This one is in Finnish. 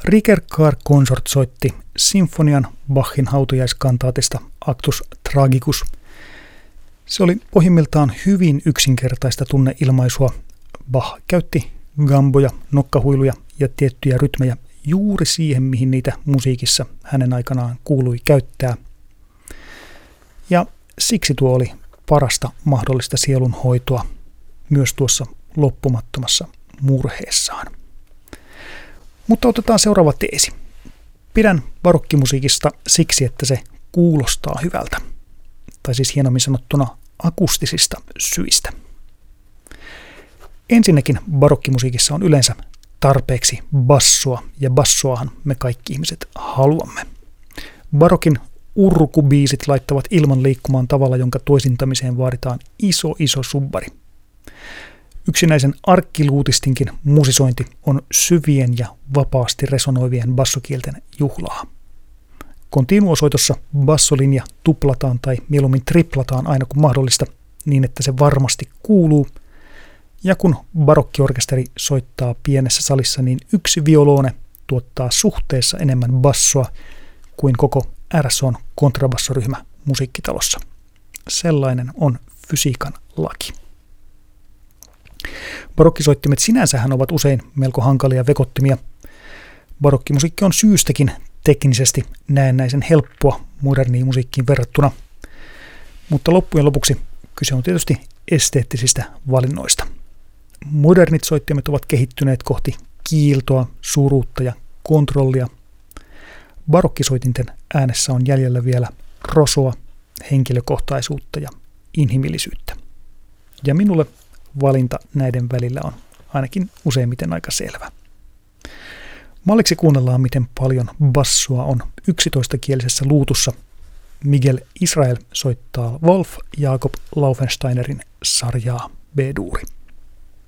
Rikard Consort soitti sinfonian Bachin hautajaiskantaateista Actus Tragicus. Se oli pohjimmiltaan hyvin yksinkertaista tunneilmaisua. Bach käytti gamboja, nokkahuiluja ja tiettyjä rytmejä juuri siihen, mihin niitä musiikissa hänen aikanaan kuului käyttää. Ja siksi tuo oli parasta mahdollista sielunhoitoa myös tuossa loppumattomassa murheessaan. Mutta otetaan seuraava teesi. Pidän barokkimusiikista siksi, että se kuulostaa hyvältä. Tai siis hienommin sanottuna akustisista syistä. Ensinnäkin barokkimusiikissa on yleensä tarpeeksi bassoa, ja bassoahan me kaikki ihmiset haluamme. Barokin urkubiisit laittavat ilman liikkumaan tavalla, jonka toisintamiseen vaaditaan iso subbari. Yksinäisen arkkiluutistinkin musisointi on syvien ja vapaasti resonoivien bassokielten juhlaa. Kontinuosoitossa bassolinja tuplataan tai mieluummin triplataan aina kun mahdollista niin, että se varmasti kuuluu. Ja kun barokkiorkesteri soittaa pienessä salissa, niin yksi violone tuottaa suhteessa enemmän bassoa kuin koko RSOn kontrabassoryhmä musiikkitalossa. Sellainen on fysiikan laki. Barokkisoittimet sinänsähän ovat usein melko hankalia vekottimia. Barokkimusiikki on syystäkin teknisesti näennäisen helppoa moderniin musiikkiin verrattuna, mutta loppujen lopuksi kyse on tietysti esteettisistä valinnoista. Modernit soittimet ovat kehittyneet kohti kiiltoa, suuruutta ja kontrollia. Barokkisoitinten äänessä on jäljellä vielä rosoa, henkilökohtaisuutta ja inhimillisyyttä. Ja minulle valinta näiden välillä on ainakin useimmiten aika selvä. Malliksi kuunnellaan, miten paljon bassoa on 11-kielisessä luutussa. Miguel Israel soittaa Wolf Jakob Laufensteinerin sarjaa B-duuri.